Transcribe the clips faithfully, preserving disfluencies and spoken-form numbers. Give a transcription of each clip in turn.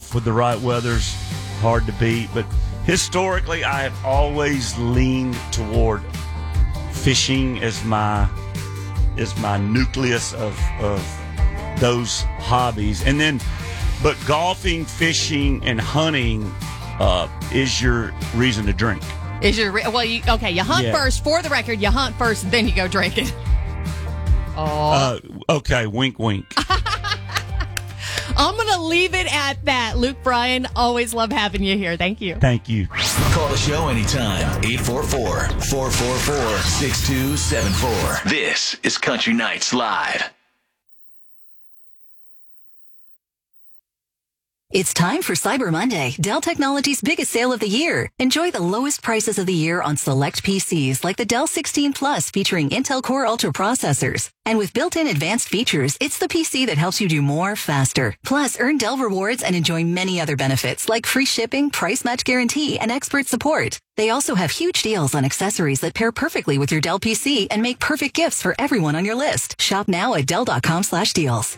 golf with the right weather's hard to beat. But historically, I have always leaned toward fishing as my as my nucleus of of those hobbies. And then, but golfing, fishing, and hunting uh, is your reason to drink. Is your re- well? You, okay, you hunt Yeah. first. For the record, you hunt first, then you go drinking. Oh, Uh, okay, wink, wink. I'm gonna leave it at that. Luke Bryan, always love having you here. Thank you. Thank you. Call the show anytime. eight four four, four four four, six two seven four. This is Country Nights Live. It's time for Cyber Monday, Dell Technologies' biggest sale of the year. Enjoy the lowest prices of the year on select P Cs like the Dell sixteen Plus featuring Intel Core Ultra processors. And with built-in advanced features, it's the P C that helps you do more faster. Plus, earn Dell rewards and enjoy many other benefits like free shipping, price match guarantee, and expert support. They also have huge deals on accessories that pair perfectly with your Dell P C and make perfect gifts for everyone on your list. Shop now at Dell.com slash deals.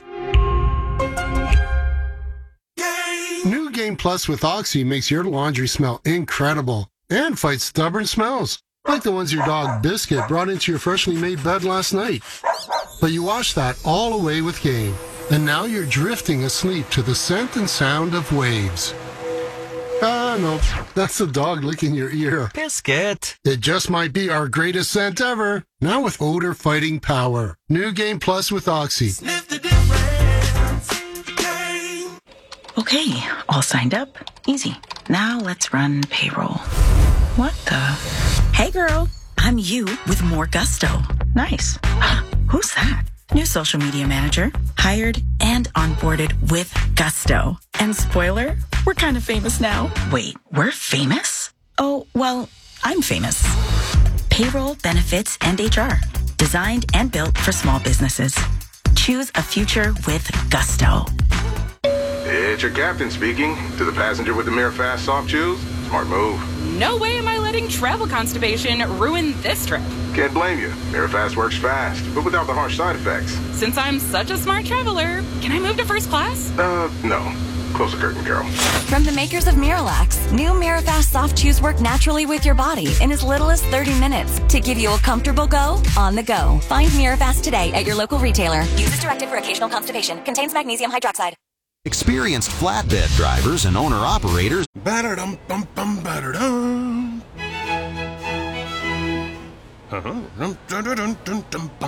New Game Plus with Oxy makes your laundry smell incredible and fights stubborn smells, like the ones your dog Biscuit brought into your freshly made bed last night. But you wash that all away with Game, and now you're drifting asleep to the scent and sound of waves. Ah, no, that's the dog licking your ear. Biscuit. It just might be our greatest scent ever, now with odor-fighting power. New Game Plus with Oxy. Sniff the difference. Game. Okay, all signed up. Easy. Now let's run payroll. What the? Hey girl, I'm you with more gusto. Nice. Who's that? New social media manager. Hired and onboarded with gusto. And spoiler, we're kind of famous now. Wait, we're famous? Oh, well, I'm famous. Payroll, benefits, and H R. Designed and built for small businesses. Choose a future with gusto. It's your captain speaking. To the passenger with the Mirror Fast soft chews, smart move. No way am I letting travel constipation ruin this trip. Can't blame you. Mirror Fast works fast, but without the harsh side effects. Since I'm such a smart traveler, can I move to first class? Uh, no. Close the curtain, Carol. From the makers of Miralax, new Mirafast soft chews work naturally with your body in as little as thirty minutes to give you a comfortable go on the go. Find Mirafast today at your local retailer. Use as directed for occasional constipation. Contains magnesium hydroxide. Experienced flatbed drivers and owner-operators. Ba-da-dum, bum, bum, ba-da-dum. Uh-huh. Dum, dum, dum, dum, dum, dum.